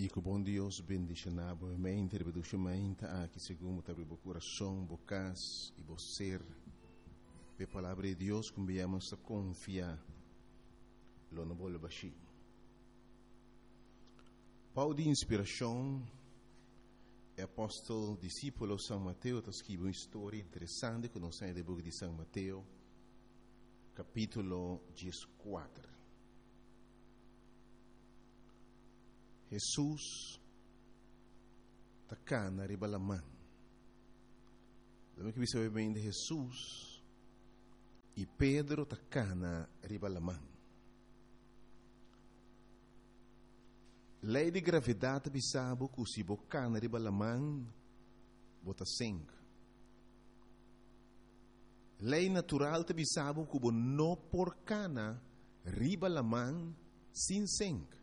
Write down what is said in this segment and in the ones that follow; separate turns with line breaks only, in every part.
E que o bom Deus bendiga na boa mente, reprodução mente, aqui segundo o teu coração, bocas e você. A palavra de Deus, como viemos a confiar, lo não vou baixar. Paulo de inspiração, é apóstolo, discípulo de São Mateus, está escrevendo uma história interessante que nós temos no livro de São Mateus, capítulo 14. Jesus está cá na ribalamã. Lembra que você sabe bem de Jesus e Pedro está cá na ribalamã. Lei de gravidade bisabo que se boca na ribalamã bota sangue. Lei natural te bisabo que não por cana ribalamã sem sangue.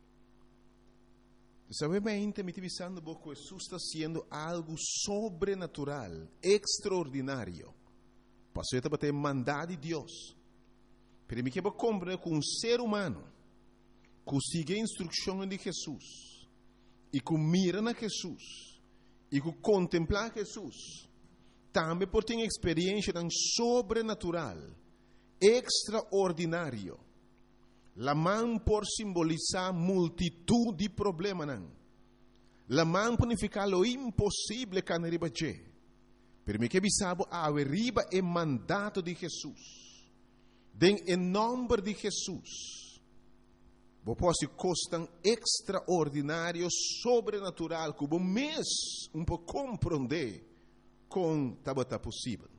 Sabe bem, me pensando que Jesus está sendo algo sobrenatural, extraordinário. Passou a bater mandado de Deus. Para mim que eu compreendo que um ser humano que siga a instrução de Jesus e que mira na Jesus e que contempla Jesus, também por ter experiência tão sobrenatural, extraordinário. La mão por simbolizar multitud de problemas. La mão por significar o impossível que não riba je. Per me que bisabo a riba é mandato de Jesus. Den em nome de Jesus. Vou posso costam extraordinário, sobrenatural, que o mês pouco compreender com tabata possível.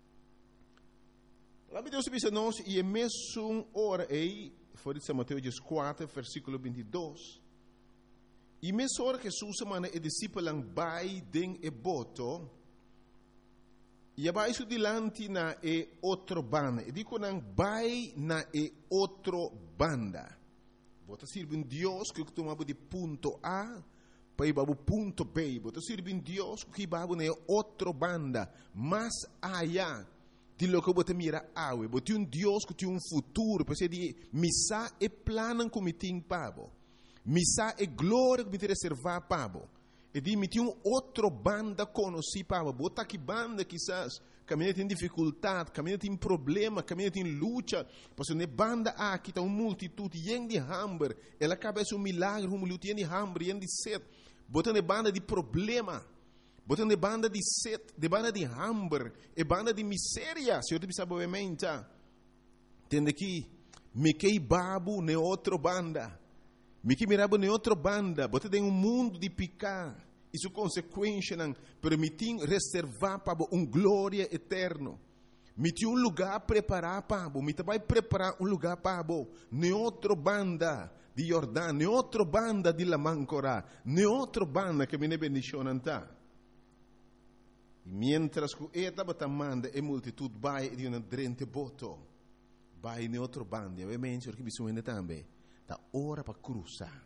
Lá me Deus disse nós e é mesmo hora aí. Foi de São Mateus 4, versículo 22. E mesmo hora que Jesus semana e discípulos vai den e boto, e abaixo dilante na e outro banda. E digo não vai na e outro banda. Bota sirve um Deus que tomava de ponto A para ir para o ponto B. Bota sirve um Deus que vai na outro banda, mais allá. De lo que você mira awe, você um Deus que tem um futuro, porque de missa é plano que me tem pabo, missa é glória que me tem reservar pabo, e de me tem outro banda conheci pabo, bota que banda quizás caminha tem dificuldade, caminha tem problema, caminha tem luta, porque ne banda aqui está uma multitude de hambre, ela acaba um milagre, luta de hambre, de sede, bota ne banda de problema. Botando de banda de sede, de banda de hambre, e banda de miséria. Se eu te pensava obviamente, entende aqui, me que babu ne outro banda, me que mirabo ne outro banda, botando em mundo de picar, isso consequência não permitir reservar para glória eterno. Me tinha lugar preparar para me vai preparar lugar para ne outro banda de Jordão, ne outro banda de Lamancora, ne outro banda que me ne bendicionam tá. Mientras que estava tamanda e multitud vai de uma drente boto, vai em outro bando, obviamente que bisogna também, da hora para cruzar,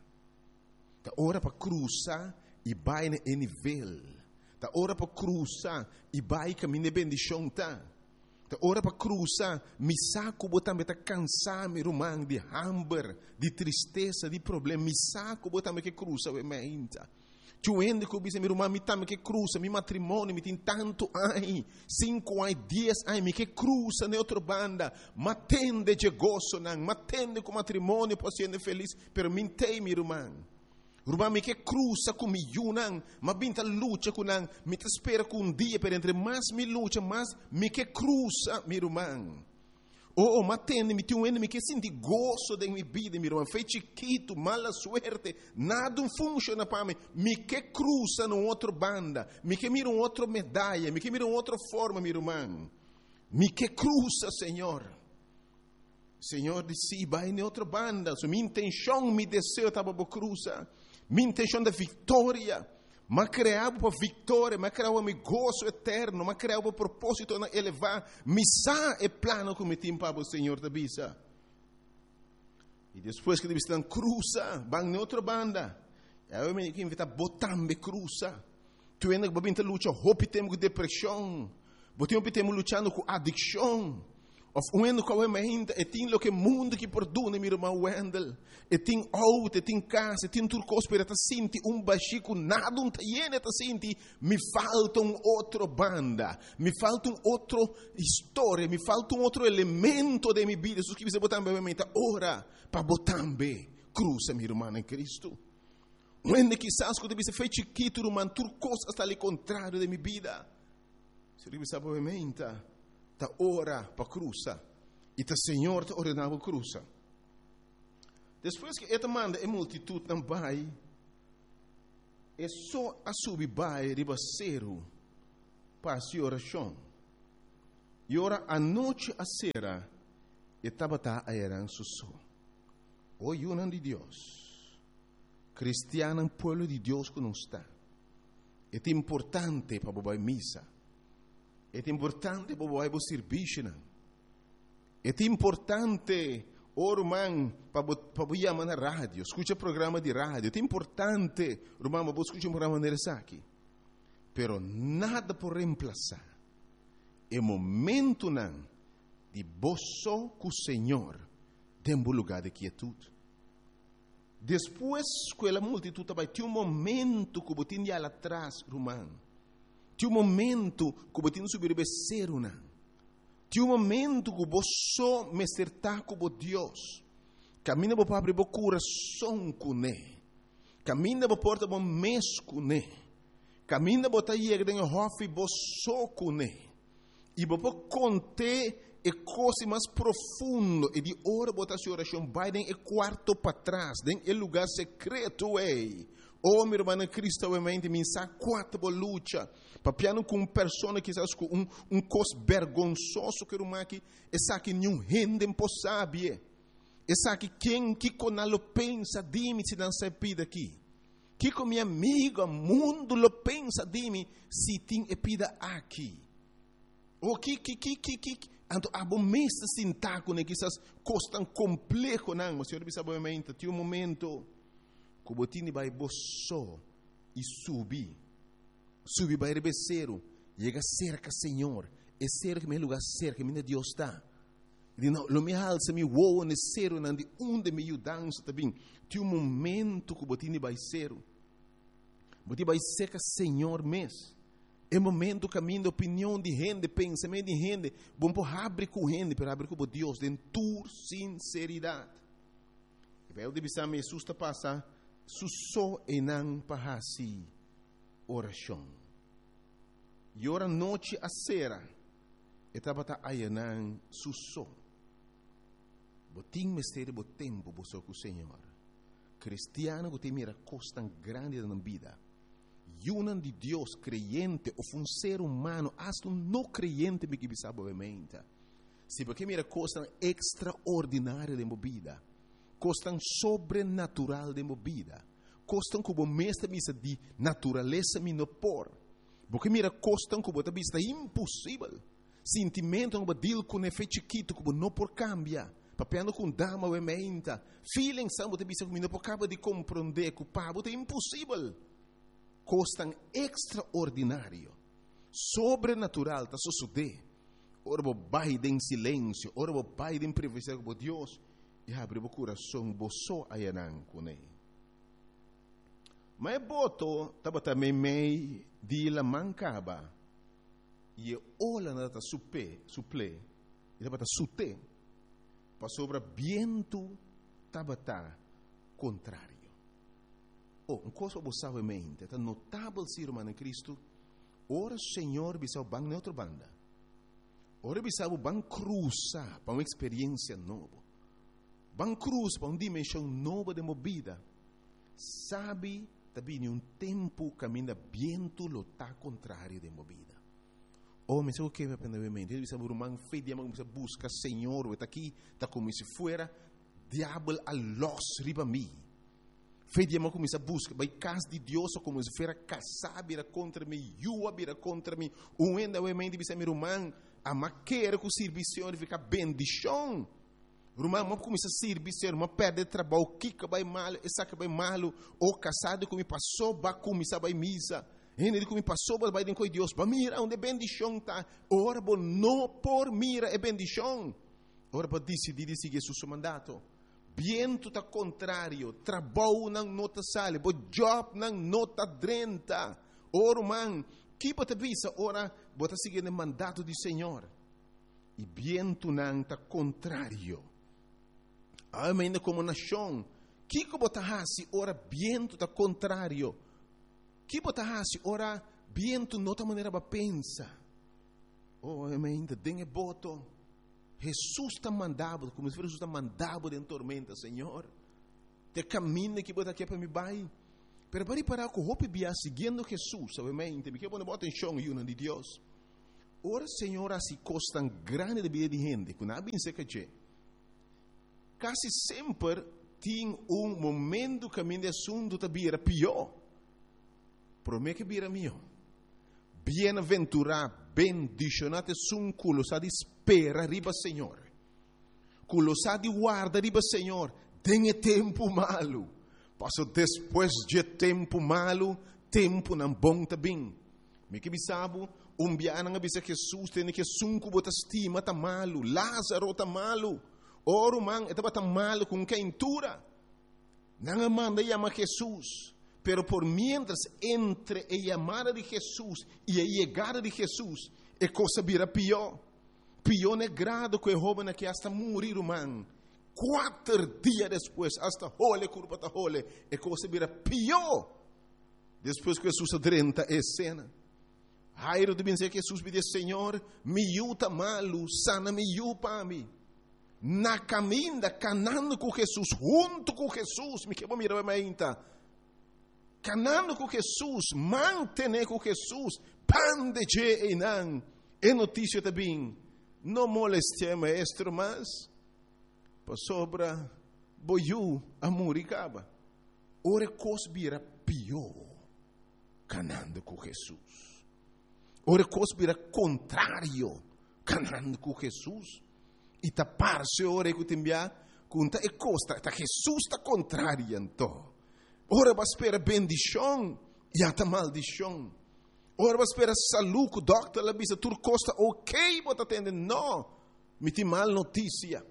e vai em nível, da hora para cruzar e vai caminho de bendição tá, da hora para cruzar, me saco botar me tá cansar me rumang de hambre, de tristeza, de problema, me saco botar me que cruza obviamente. Tu ende que eu meu irmão me tame que cruza, meu matrimônio me tem tanto ai, 5 ai, 10 ai, me que cruza na outra banda, matende de gozo não, matende com matrimônio para ser feliz, pero me tem meu irmão. Irmão me que cruza com meu não, mas binta luta com não, me te espera com dia per entre mais me luta, mais me que cruza meu irmão. Oh, matende, me tem me que senti gozo da minha vida, meu irmão. Foi chiquito, mala suerte, nada funciona para mim. Me que cruza no outro banda, me que mira outra medalha, me que mira outra forma, meu irmão. Me que cruza, Senhor. Senhor disse, vai em outra banda. So, minha intenção, meu desejo estava para cruzar. Minha intenção da vitória. Mas criava para vitória, mas criava meu gozo eterno, mas criava para propósito na elevar. Missa é plano que me tem para o Senhor da bisa. E depois que eles estão cruza, vão na outra banda. Eu me invita a botar me cruza. Tu ainda vai vir lutar, hope temos com depressão, temos lutando com adicção. Of wendo com a mente, e tem lo que mundo que perdona, meu irmão Wendel. E tem auto, e tem casa, e tem turcos para te sentir baxico, nada tiene te sentir. Me falta outra banda, me falta outra história, me falta outro elemento de minha vida. Isso que você botar na minha mente, ora, para botar bem, cruza, meu irmão em Cristo. Wende quizás quando você fez chiquito, irmão, turcos está ali contrário de minha vida. Se você sabe a minha mente, ta ora para cruza e ta Senhor te ordenava cruza. Depois que esta manda a multitud não vai, é só a subir vai ribaceiro para a oração. E ora a noite a sera e tabata a eran susso. O yunan de Deus, cristiano pueblo de Deus que não está. É importante para bobar missa. É importante para o serviço. É importante, irmão, para chamar na rádio. Escuta programa de rádio. É importante, irmão, para escutar um programa de aqui. Pero nada por reemplazar. É momento não de boço com o Senhor tem um lugar de quietude. Depois que a multitud vai ter momento que você tinha lá atrás, irmão. Tinha momento que você não subir becerro, não. Tinha momento que você me acertar com Deus. Camina para abrir o coração com Ele. Camina para porta o mês com Ele. Camina para ir em hofe você com Ele. E para conter a coisa mais profunda e de hora botar sua oração vai em quarto para trás, em lugar secreto é. Oh, meu irmão, Cristo, obviamente, me sabe quatro luta. Papiano com pessoa que sabe com cos vergonzoso que uma que essa que nenhum rende impossível. Essa que quem que conalo pensa de mim se não se pida aqui. Que com minha amiga mundo lo pensa de mim se tem pida aqui. O que anto abo mesta sintaco ne que essas coisas tão complexo não, mas senhor sabe obviamente, tem momento que o botini vai boço e subir vai rebeceiro, chega cerca Senhor, é cerca meu lugar cerca minha Deus está. E não, lo me alça me voa necero não de onde me dança também. Tem momento que o botini vai ser, botini vai cerca Senhor mês. É momento caminho de opinião de gente, pensamento de gente, bom para abrir com gente, para abrir com Deus, de tua sinceridade. E vai o de bisar me assusta passar susso e não para si oração. E ora noite a sera, e tabata ayanan susso. Botim mistério bo tempo bo com o Senhor. Cristiano que tem mira costa grande na vida. Yunan de Deus creyente ou um ser humano, hasta um não creyente me que sabe obviamente. Se porque mira costa extraordinária de movida. Costam sobrenatural de movida. Costam como mestre misa de natureza minopor. Porque mira costam como vista impossível. Sentimento como deal com efeito chiquito como não por cambia. Papiando com dama ou emenda. Feeling são te vista como não por acaba de compreender que o pabo é impossível. Costam extraordinário. Sobrenatural tá suceder. Ora bo vai em silêncio, ora bo vai em privacidade com Deus. E abre o coração, boço ayanan com ele. Mas boto, estava também meio de la mancaba. E olha na suple, e estava sute. Para sobre viento, estava contrário. Uma coisa que você sabe mente, é notável ser humano em Cristo. Ora, Senhor, bisau bang na outra banda. Ora, bisau bang cruza para uma experiência nova. Bang cruz para uma dimensão nova de movida. Sabe, também um tempo caminha viento lo tá contrário de movida. Oh, mas o que vai aprender mente? Ele sabe, irmão, fé de amor, você busca Senhor, está aqui, está como se fuera diabo a los riba mim. Fé de amor começa a buscar, vai casa de Deus, como se fuera casar, vira contra mim, yua, vira contra mim. Um enda, o mente, diz, meu irmão, a maquera com o serviço, fica bendição. Irmão, não começa a servir, irmão, perde trabalho, kika vai mal, essa que vai mal, ou casado que me passou, vai começar vai misa. Ele que me passou, vai com Deus, vai mira onde bendição tá. Ora, não por mira é bendição. ora para decidir seguir seu mandato. Viento tá contrário, trabalho não nota sale, bo job não nota 30. Ora, man, que bota visa, ora, bota seguir o mandato do Senhor. E viento não tá contrário. Ainda como nação, que bota hasi, ora, viento tá contrário. Que bota hasi, ora, viento nota maneira para pensar. Oh, ainda tem boto. Jesus está mandado, como se Jesus está mandado em tormenta, Senhor. Te caminho que bota aqui para me vai. Pero para parar com o bia seguindo Jesus, obviamente, me quero botar atenção e uma de Deus. Ora, Senhor, assim costa grande de vida de gente, que não bem se que quase sempre tem momento que a minha assunto está bira pior. Promete que bira melhor. Bem-aventurado, bendicionado sun culo sa di spera riba Senhor. Culo sa di guarda riba Senhor. Tem tempo malo. Passo depois de tempo malo, tempo não bom também. Me que bisabo, biana nga bisa Jesus tem que sunku bota estima tá malo, Lázaro tá malo. Oro man, etaba tá malo com quentura. Não manda chama Jesus. Pero por mientras entre a llamada de Jesús y a llegada de Jesús, a cosa vira pior. Pior negrado que o joven que hasta morir, man. 4 días después, hasta jole, curva ta jole, a cosa vira pior. Después que Jesús adrenta a escena. Jairo de dizer que Jesús me diz, Senhor, me yuta malo, sana me yu para mim. Na caminda, canando com Jesus, junto com Jesus, me quebra mirar a minha. Canando com Jesus, mantener com Jesus, pan de je enan, é notícia também, não moleste maestro, mas, para sobra, boiu, amor e caba. Ora, cosbira pior, canando com Jesus. Ora, cosbira contrário, canando com Jesus. E tapar-se, ora, que te enviar, conta e costa, tá Jesus está contrário, então. Ora vai esperar bendição e até maldição. Ora vai esperar saúde, o doctor lá bisa tur costa ok, bota atender, não, me tem mal notícia.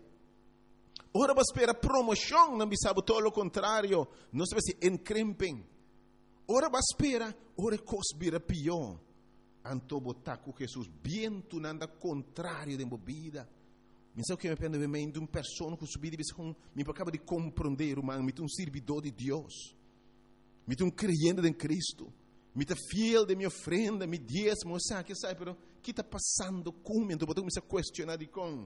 Ora vai esperar promoção, não bisa todo o contrário, não se vai se encrempem. Ora vai esperar, ora cosbira pior. Anto botar com Jesus, viento nada contrário de bebida. Me sabe que me pende de uma pessoa que subir e me acaba de compreender, humano, me tem servidor de Deus. Me tem creyente em Cristo. Me tem fiel de minha ofrenda, me diezmo, sabe, pero que está passando comigo? Então, eu me questionar de com.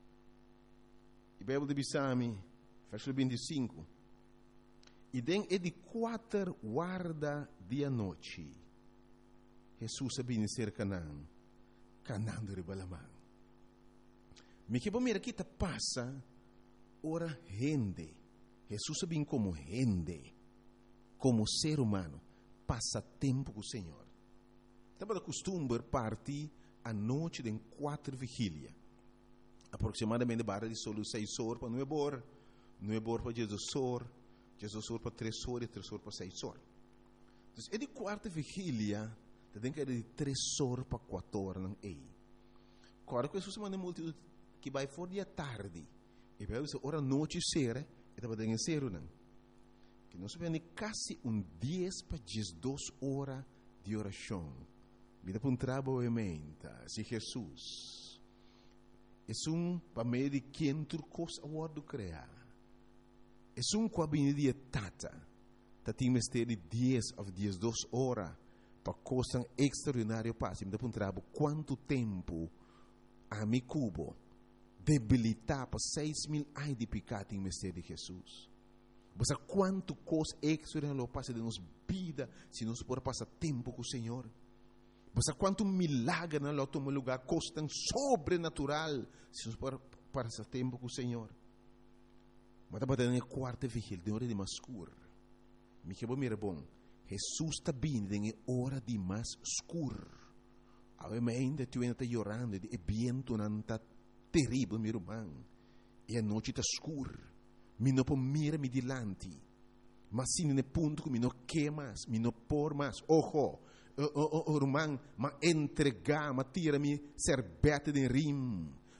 E Bíblia de Bisami, versículo 25. E den é de 4 guarda de noite. Jesus sabia ser Canaã, Canaã de Balamã. Me que bom mira que está passa, ora rende. Jesus sabia como rende. Como ser humano, passa tempo com o Senhor. Estava de costume partir à noite de 4 vigílias. Aproximadamente barra de solo 6 horas para 9 horas, 9 horas para 16 horas, 16 horas para 3 horas e 3 horas para 6 horas. Então, é de 4 vigília, tem que ser de 3 horas para 4 horas. Não é. Agora, que Jesus manda multidão que vai fora de tarde, e vai dizer, hora noite será, e estava dentro de ser, não? Que nós vemos quase 10 para 12 horas de oração. Me dá para um trabalho, se Jesus é para meio de quem turcos a word criar. É com a de tata. Tem mistério de 10 ou 12 horas para coisa extraordinária passe. Me dá para um trabalho quanto tempo a mi cubo debilitar para 6.000 anos de pecado em mistério de Jesus. Você quanto coisa extraordinária passa de nossa vida se nós podemos passar tempo com o Senhor. Você quanto milagre na nosso lugar coisa sobrenatural se nós podemos passar tempo com o Senhor. Mas estava na quarta vigília, de hora de mais escuro. Me que mira bom. Jesus está vindo em hora de mais escuro. Ainda tu ainda está chorando, e vento não está terrível, meu irmão. E a noite está escura. Me não pode mirar me dilante. Mas sim no ponto que me não quer mais, me não por mais. Ojo, irmão, mas entregar, mas tira-me serbete de rim.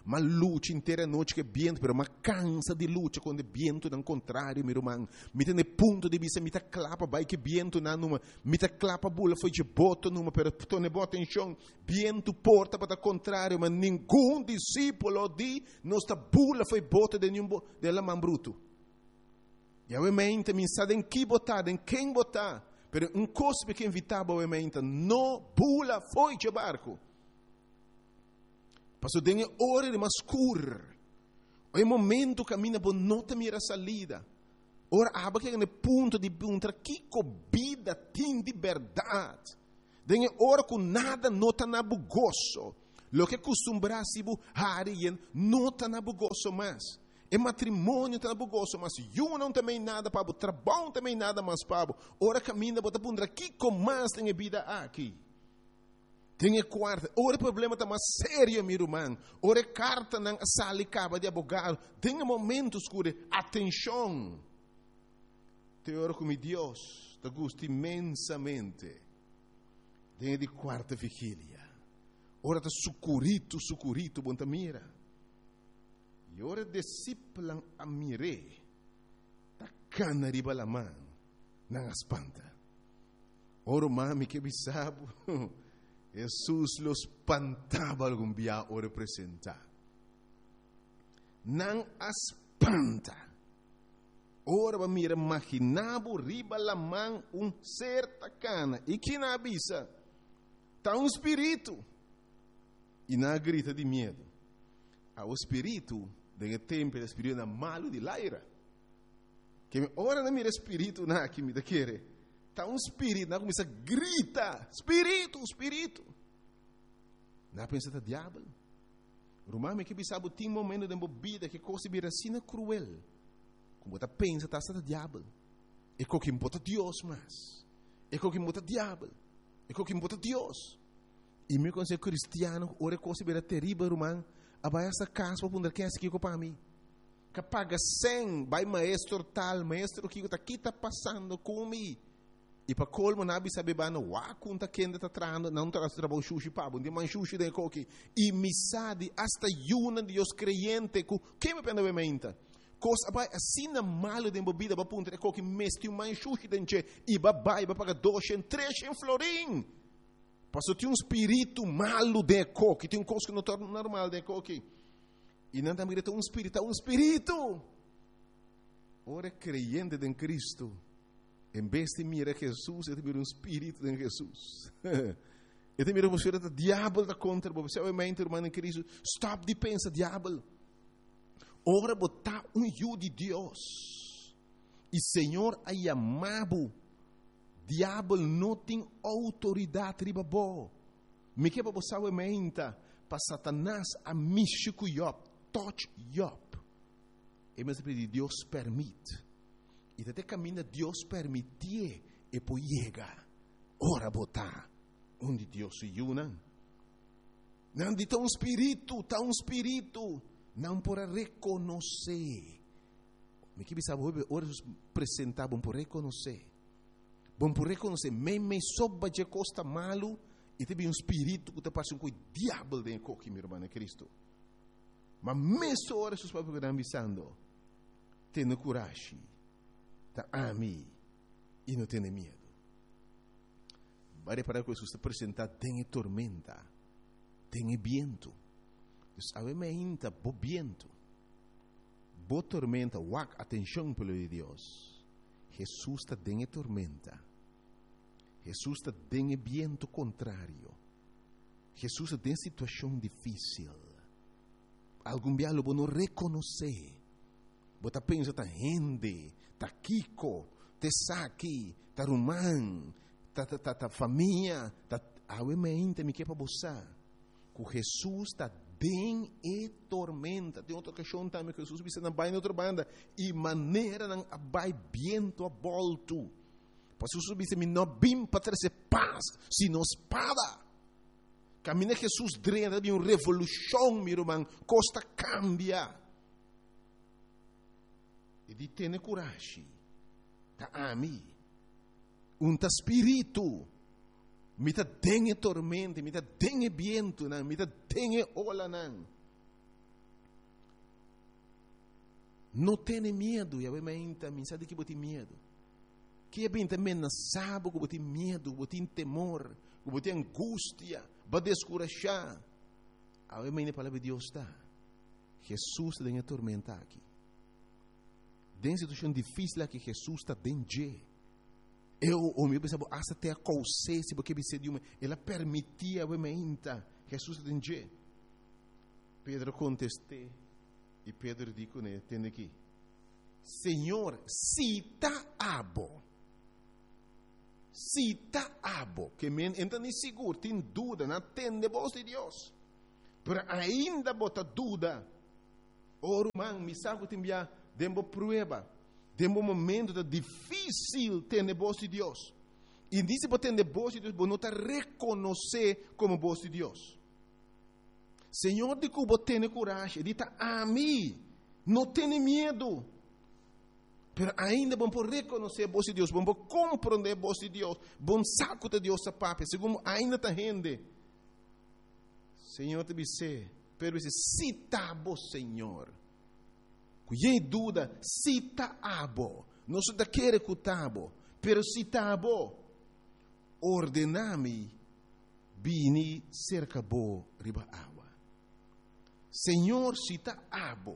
mas luta inteira noite que viento, pero mas cansa de luta quando viento não contrário, meu irmão. Me tem ponto de vista, me tá clapa, vai que viento na numa, me tá clapa bula foi de boto numa, pero tone bota em chão, viento porta para contrário, mas nenhum discípulo de nossa bula foi bota de nenhum dela man bruto. E obviamente me sabe em que botar, em quem botar, pero coisa que invitava obviamente, não bula foi de barco. Passou dengue hora de mascur. O momento caminha por nota mira salida. Ora aba que no ponto de punta que vida tem de verdade. Dengue hora com nada nota na bugoso. Lo que costumbrasse bu harien nota na bugoso mais. E matrimônio tá na bugoso, mas eu não também nada para o trabalho também nada mais para. Ora caminha bota punta que mais tem vida aqui. Tem quarta, ora problema está mais sério, meu irmão. Ora carta não sale caba de advogado. Tem momentos que atenção. Te oro com Deus, te gusta imensamente. Tem de quarta vigília. Ora está sucurito, bom mira. E ora discípulo a mire. Tá cana riba la mão, não espanta. Ora mami que bisabo. Jesus los espantava algum dia o representar. Não espanta. Ora va mira imaginavo riba la mão certa cana. E que na avisa? Tá espírito. E na grita de medo. O espírito, de tempo, o espírito é malo de laira. Que ora não mira espírito na que me querer. Está espírito, não começa a gritar, espírito. Não pensa que é diabo. Romano que sabe tem momento de bebida que coisa vira assim cruel. Como você pensa que está diabo. É o que importa Deus mais. É o que importa diabo. É o que importa Deus. E meu conselho cristiano, ora coisa vira terrível, romano. Abai essa casa para poder quem é que para mim. Que paga 100, vai maestro tal, maestro que está passando comigo. E para colmo nabi sabe bano wa kunta kenda ta trando não traz trabalho sushi pabo de man sushi de coque e misade hasta yuna de os creyente que me pende menta coisa vai assim na malo de bebida para punta coque mesti um man sushi denche e babai para pagar 200 300 florim passou tem espírito malo de coque tem coisa que não torna normal de coque e não também tem espírito ora creyente em Cristo. Em vez de mirar Jesus, eu te miro espírito de Jesus. Eu te miro o espírito do diabo da contra você. Obviamente, irmão em Cristo, stop de pensar diabo. Ora botar eu de Deus. E Senhor a chamado. Diabo não tem autoridade riba bo. Me que para você obviamente para Satanás a mexer com Job, touch Job. E mas Deus permite. E até caminha Deus permitir e depois chega. Ora botar onde Deus se une. Não de tão espírito. Não por reconhecer. Me que sabe ora apresentar bom por reconhecer. Bom por reconhecer. Me soba de costa malo e tem um espírito que te passa com o diabo dentro de meu irmão Cristo. Mas mesmo ora seus papéis que estão avisando. Tenha coragem. Tá ami e não tem medo. Vai para que Jesus te apresentar tem tormenta, tem viento. Obviamente, bo viento, bo tormenta, wak atenção pelo de Deus. Jesus está tem tormenta. Jesus está tem viento contrário. Jesus tem situação difícil. Algum dia lo não reconhecer. Bota pensa tá rende. Ta Kiko, te Saki, ta Rumán, ta família, ta obviamente me que para você. Que Jesus está bem e tormenta. Tem outra questão também que Jesus disse na baia outra banda e maneira não vai viento a volto. Porque Jesus disse me não bim para trazer paz, sino espada. Caminha Jesus drena de uma revolução, meu irmão, costa cambia. E de ter coragem. Tá ami. Ta espírito. Me tá dengue tormenta, me tá dengue viento, me tá dengue ola não. Não tenha medo, eu me sabe que você tem medo. Que é bem também não sabe que você tem medo, você tem temor, você tem angústia, vai descurajar. A palavra de Deus está. Jesus está em tormenta aqui. Tem situação difícil aqui, Jesus está dentro. O meu pensava, até a consciência, porque ela permitia, Jesus está dentro. Pedro contestou, e Pedro disse, tem aqui, Senhor, se está abo, que então nem seguro, tem dúvida, não tem voz de Deus, mas ainda bota dúvida, me sabe que tem uma prova, tem um momento difícil ter a voz de Deus, e disse para ter a voz de Deus, você não está reconhecer como voz de Deus. Senhor, de que você tem coragem, diz a mim, não tenha medo, mas ainda vamos reconhecer a voz de Deus, vamos compreender a voz de Deus, vamos saco de Deus a papai, segundo ainda está rende. Senhor, te disse, pero se está bom, Senhor, que dúvida, se está bom, não se quer que está bom, pero se está bom, ordename, bini cerca bo riba água. Senhor, se está abo,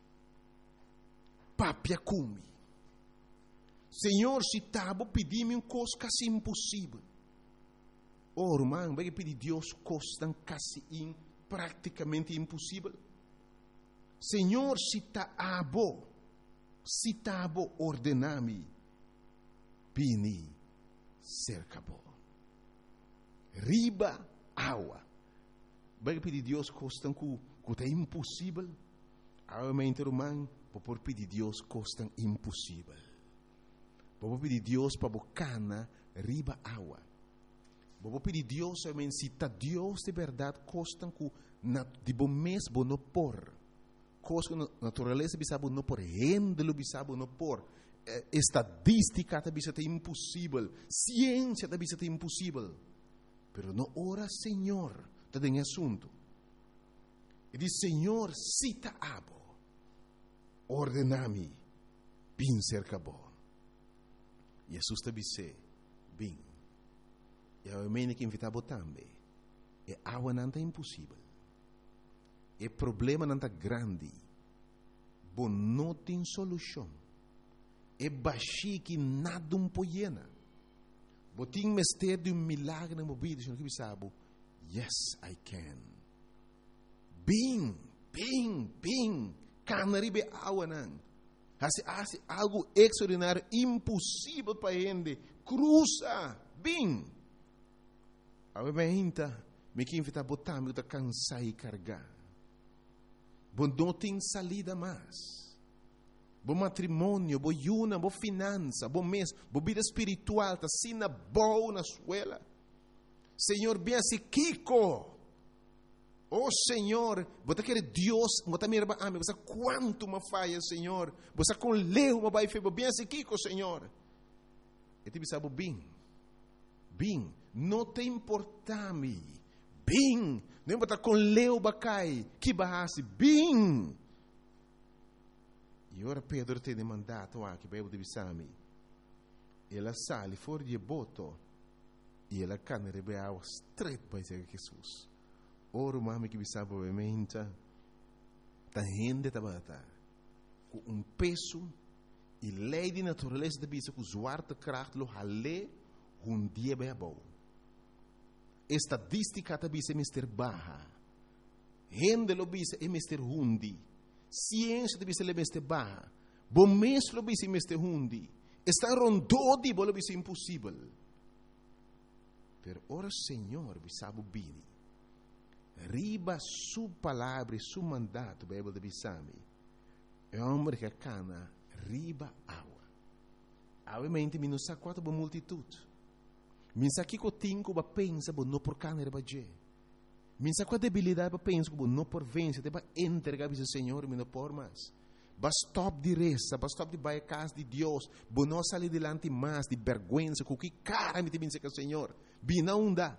papia cumi. Senhor, se está abo, pedi-me coisa quase impossível. Irmão, vai pedir Deus coisa quase praticamente impossível. Senhor, se está abo, ordename, bini cerca bo. Riba água. Vai pedir Deus coisa que é impossível, realmente, irmão, por pedir Deus coisa impossível. Vou pedir Deus para bocana riba água. Vou pedir Deus, realmente, se está Deus de verdade, coisa que de bom mês não por, coisa que natureza bisabo não por, rendelo bisabo não por, estadística bisa é impossível, ciência bisa é impossível, pero não ora Senhor, está em assunto. E diz, Senhor, cita abo, ordenami, bin cerca bo. Jesus te disse, bin. E a mene que invitava também. E água não é impossível. E problema não é grande. Bom, não tem solução. E baixi que nada poiena. Bom, tem mestre de milagre na vida, senhor que sabe. Yes, I can. Bing, canaribe água não. Hace algo extraordinário, impossível para gente. Cruza, bing. Obviamente, me que invitar a botar, me cansar e carregar. Bom, não tem salida mais. Bom matrimônio, bom yuna, bom finança, bom mês, bom vida espiritual, tá sina boa na escola. Senhor, bem assim, Kiko. Oh Senhor, você quer Deus, você me ama, você quanto me falha, Senhor, você com leu, me vai fazer bem assim, Kiko, Senhor. E te sabe bem, não te importa-me, bem, não importa com leu, bacai, que barrasse, bem. E ora Pedro te demandato aqui, para eu te bisami, ela sale fora de boto, e ela cana rebe água straight para Jesus. Ora, mami que bisaba obviamente, ta gente tabata, com peso e lei de natureza de bisa com zwarte kracht lo hale dia bem bom. Estadística de bisa é mister baja, gente lo bisa é mister hundi, ciência de bisa é mister baja, bom mês lo bisa é mister hundi, está rondou de bolo bisa impossível. Pero ora Senhor bisaba bini. Riba su palavra e su mandato, Bíblia de Bissami, é um homem que cana riba água. Obviamente, me não sabe quanto boa multitude. Me sabe que eu tenho que pensar, não por cana riba je. Me sabe qual debilidade para pensar, não por vencer, para entregar ao Senhor, me não por mais. Basta stop de reza, basta stop de baia casa de Deus, não sair delante mais de vergonha, com que cara me tem que o Senhor, bina onda.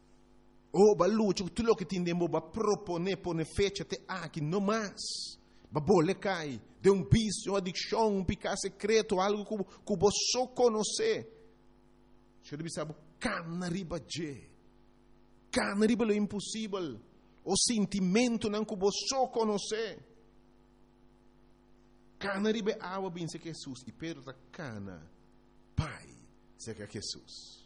O balucho, tudo que tindemo ba propone pone fecha te aqui no mais. babole cai, de um vício, uma adicção, um pecado secreto, algo que você só conhece. Você deve saber, cana riba je, cana riba lo impossível, o sentimento não que você só conhece. Cana riba água bem se Jesus, e Pedro está cana, pai, se que Jesus.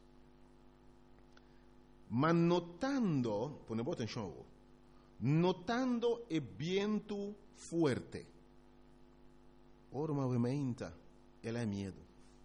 Mas notando, põe boa atenção, notando o vento forte, ora movimenta, ela é medo.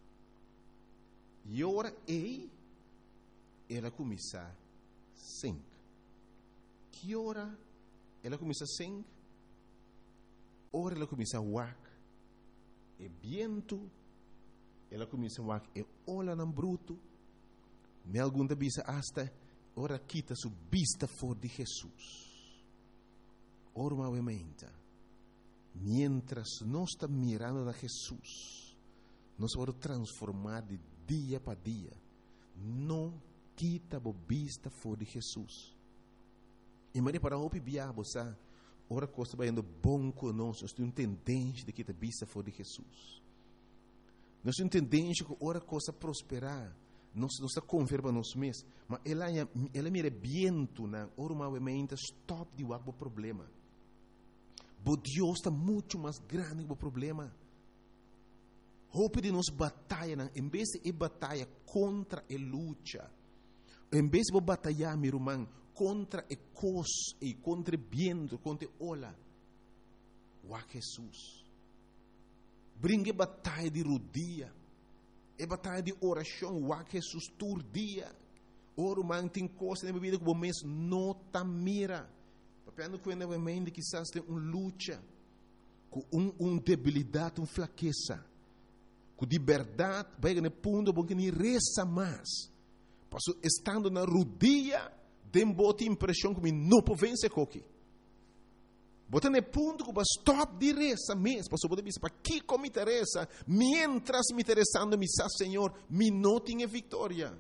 E ora ela começa a sink. Que hora ela começa a sink? Ora ela começa a wak. E vento, ela começa a wak. E olha no bruto. Me algum da bisa hasta, ora quita su vista for de Jesus. Ora movimenta. Mientras nós estamos mirando a Jesus, nós vamos transformar de dia para dia. Não quita a vista for de Jesus. E mas para o biabo, sabe? Ora coisa vai indo bom conosco. Nós temos tendência de quitar a vista for de Jesus. Nós temos tendência que ora coisa prosperar. Nós está converba nós mesmos. Mas ela mira viento na ora movimenta stop de o problema. Mas Deus está muito mais grande que o problema. Hope de nós batalha, em vez de batalha contra a luta, em vez de batalhar, meu irmão, contra a coisa e contra o vento, contra a ola, o Jesus. Brinque batalha de rodia, é batalha de oração, o Jesus todo dia. Ora, man, tem coisa na vida que o mês não está mira. Papiando com ele, que quizás tem luta, com debilidade, uma fraqueza. Com liberdade, vai no ponto bom que nem reza mais. Passo estando na rodia, tem boa impressão que não pode vencer coque. Bota no ponto que vai stop de reza mesmo. Passo pode dizer, para que como me interessa? Mientras me interessando, me sa Senhor, me não tenha vitória.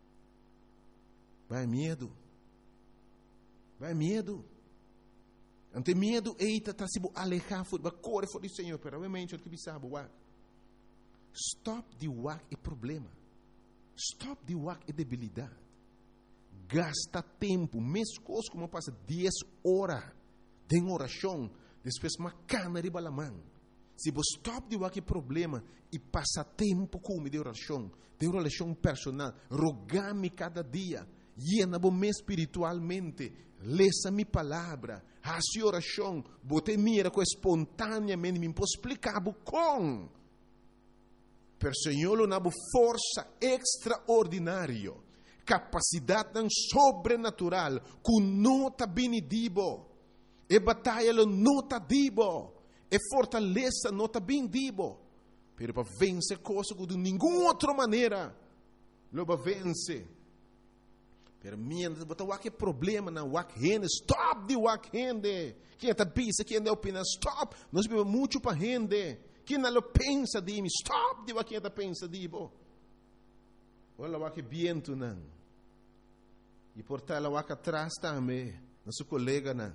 Vai medo. Vai medo. Ante medo, eita, está se alejar, vai correr fora do Senhor. Pero obviamente, o que sabe, stop de wak é problema. Stop de wak é debilidade. Gasta tempo. Mesmo coisa como passa 10 horas de oração. Depois uma cana de balamão. Se você stop de wak é problema e passa tempo com de oração personal. Rogar-me cada dia. Llena-me espiritualmente. Leça minha palavra. Hace oração. Bote mira com espontaneamente. Me posso explicar com. Per Senhor una força extraordinária, capacidade sobrenatural, que não está bem dibo, e batalha não está dibo, e fortaleza não está bem dibo, pero para vencer coisas que de nenhuma outra maneira, não vai vencer. Pero mientras botar o que problema na wak rende, stop de wak rende. Quem está bisa, quem está opinando, stop. Nós vivemos muito para rende. Quem não pensa de mim, stop de quem está pensa de mim. Olha o que viento não. E portar o que atrás também, nosso colega não.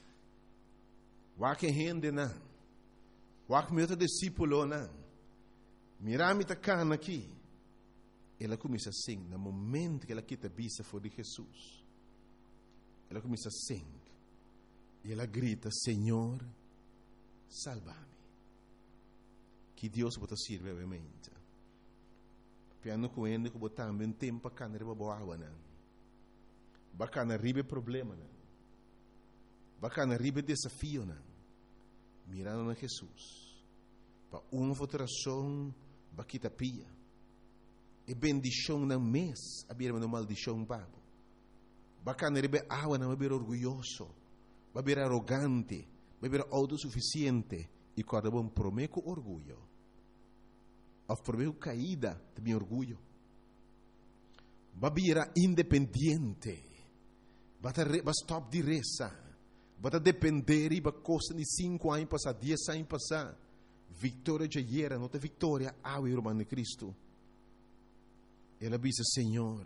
O que rende não. O que meu discípulo não. Mirar-me tá cana aqui. Ela começa assim, no momento que ela quita a vista for de Jesus. Ela começa assim. E ela grita, Senhor, salva-me. Que Deus bota sirve obviamente. Piano com ele que botar também tempo para cantar boa água não. Bacana ribe problema não. Bacana ribe desafio não. Mirando na Jesus. Para uma votação baquita pia. E bendição não mês, a bira uma maldição babo. Bacana ribe água não vai orgulhoso, vai arrogante, vai autossuficiente e quando bom prometo orgulho. Of prometo caída de meu orgulho. Vai virar independente. Vai stop de reza. Vai depender e vai costa de 5 anos passar, 10 anos passar. Vitória já era, não tem vitória ao irmão de Cristo. Ela diz, Senhor,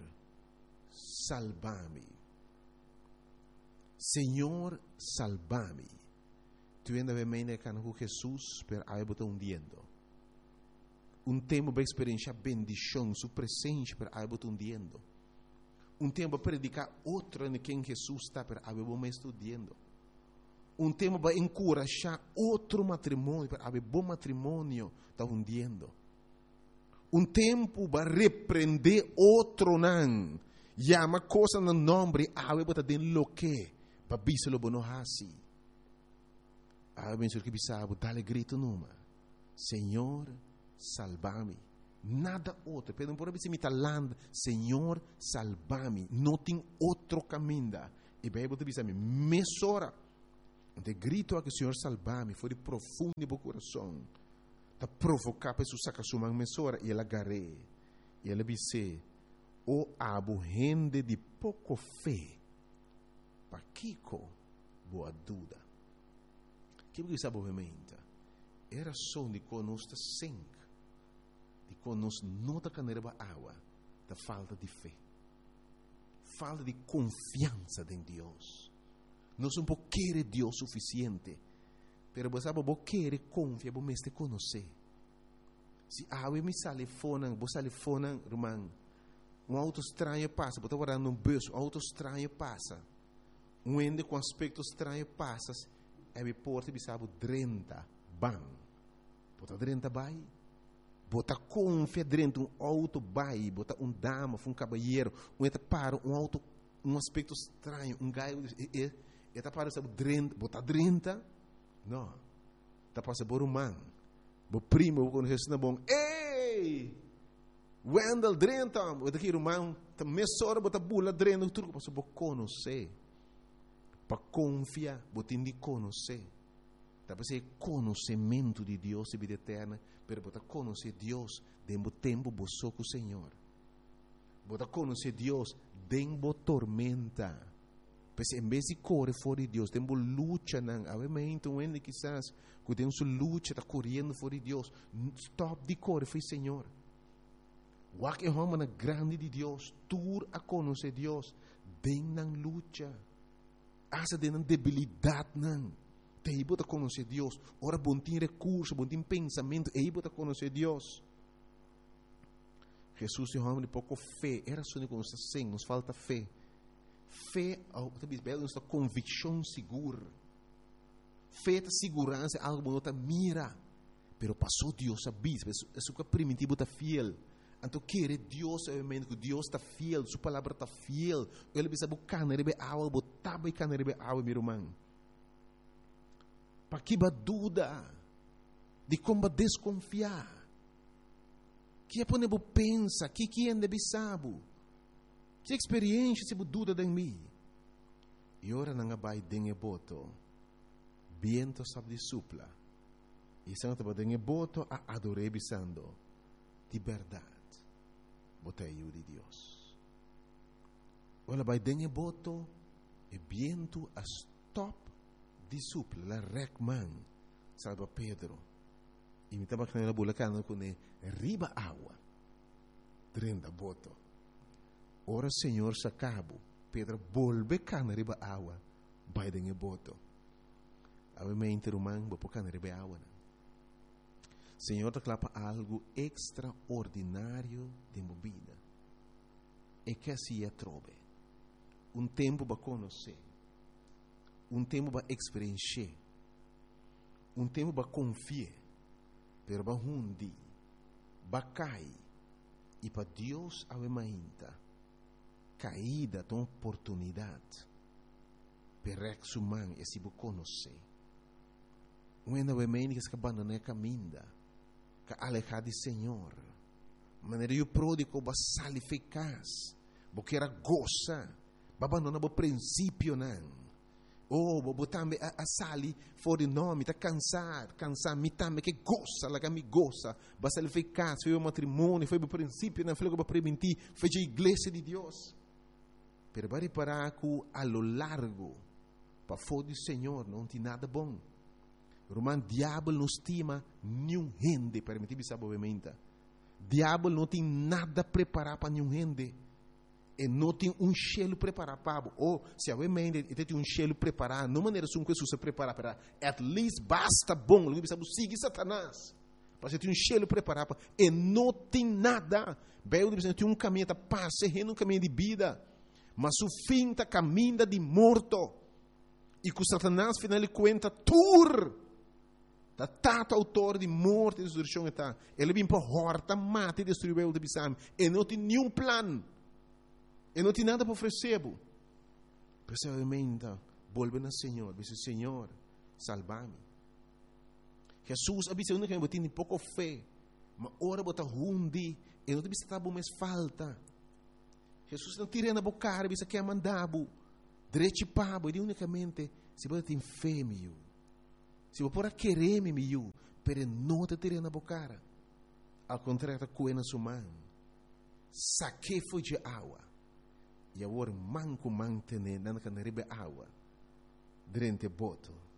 salva-me. Senhor, salva-me. Tu ainda vem meio que com Jesus, per aí botar hundiendo. Tempo para experienciar bendição, sua presença, per aí botar hundiendo. Tempo para predicar outro em quem Jesus está, per aí botar estudando. Tempo para encorajar outro matrimônio, per aí bom matrimônio está hundiendo. Tempo para repreender outro não. Llama coisa no nome, aí botar dentro lo que, para biselo bono hasi. Aí bem que bisabo, dá-lhe grito numa. Senhor, salva-me. Nada outro. Pero por isso me talando, Senhor, salva-me. Não tem outro caminho. E bem, você diz a mim, mesora. De grito a que o Senhor salva-me, foi de profundo no coração. Está provocar para sacar sua mão mesora e ela agarrei. E ela disse, o abo rende de pouco fé. Para Kiko, boa dúvida. Que você sabe obviamente? Era só de conosco sink. De conosco não está canerba água. Da falta de fé. Falta de confiança em Deus. Não são por querer Deus suficiente. Pero você sabe, você querer confiar, você mesmo conhecer. Se a água me sale fora, você sale fora, irmão. Auto estranho passa, você está guardando bus, auto estranho passa. Ende com aspecto estranho passa. É me porta e sabe 30 bang. Bota 30 bai. Bota confia dentro auto bai, bota dama, caballeiro, eta para auto aspecto estranho, gaio eta para sabe 30, bota 30. Não. Tá passa por Bo primo quando Jesus bom. Ei! Wendel 30, bota aqui irmão, tá mesora bota bula 30, tudo passa por conhecer. Para confiar, você tem de conhecer. Para ser conhecimento de Deus e vida eterna, para você conhecer Deus dentro do tempo você com o Senhor. Você conhecer Deus dentro da tormenta. Porque em vez de correr fora de Deus, tem luta, não. Obviamente, onde quizás, que tem sua luta, está correndo fora de Deus. Stop de correr, foi Senhor. O que é uma grande de Deus, tur a conhecer Deus, dentro da luta. Asa de debilidade não. Te bota conhecer Deus. Ora bom tem recurso, bom tem pensamento, e bota conhecer Deus. Jesus é um homem de pouco fé. Era só que nos assim, nos falta fé. Fé, nos convicção segura. Fé é segurança, algo que não mira. Pero passou Deus a bis, isso que primitivo está fiel. Então, querer Deus, obviamente, que Deus está fiel, sua palavra está fiel. Ele precisa buscar, não é água, botar e não é água, meu irmão. Para que dúvida de como desconfiar. Que é para pensa, que é de sabe. Que experiência se dúvida de mim. E ora não vai dengue boto. Viento sabe de supla. E se não te dengue boto, a adorei bisando. De verdade. Botei de Deus. Olha, vai dengue boto e viento a stop de supla, la recman, salva Pedro. E me estava canela bulacana com ele, riba água, 30 boto. Ora Senhor se acabou, Pedro volve cana riba água, vai dengue boto. Obviamente, irmão, vou cana riba água. Senhor te clapa algo extraordinário de movida. E que assim trove. Tempo para conhecer. Tempo para experienciar. Tempo para confiar. Pero para hundi. Para cair. E para Deus avemainta. Caída de oportunidade. Para exumar e se conhecer. Quando avemainta que se abandona a caminha. Que alejar de Senhor. Maneira o pródigo vai sair eficaz. Porque era goza. Vai abandonar o princípio não. Bo também a sair fora de nome, está cansar, me também que goza, lá que me goza. Vai sair eficaz, foi o matrimônio, foi o princípio, não foi o para prevenir, foi a igreja de Deus. Pero vai reparar que a lo largo, para fora do Senhor, não tem nada bom. Romano, diabo não estima nenhum gente, permitir-me saber obviamente. Diabo não tem nada preparado para nenhum gente. E não tem cielo preparado para ou se a mente tem cielo preparado, não maneira que Jesus se prepara para, at least basta bom, ele precisa seguir Satanás. Para ter cielo preparado e não tem nada. Bem, ele tem caminho da paz, caminho de vida, mas o fim está caminho de morto. E com Satanás, final de conta, da tata autor de morte e destruição está. Ele vem para horta, mata e destruir o de Bissam. E não tem nenhum plano. E não tem nada para oferecer. Precisamente, volve ao Senhor. Diz, Senhor, salva-me. Jesus avisa que eu tenho pouco fé. Mas ora botar rundi. E não tem que estar mais falta. Jesus não tira na boca, avisa que é mandado. Direito pabo. E unicamente, se você tem fé, meu. Se você pode querer, meu. Mas não te tira na boca. Ao contrário, coena sua mão. Saque foi de água. E agora manco mantene nana can ribe água. Drente boto.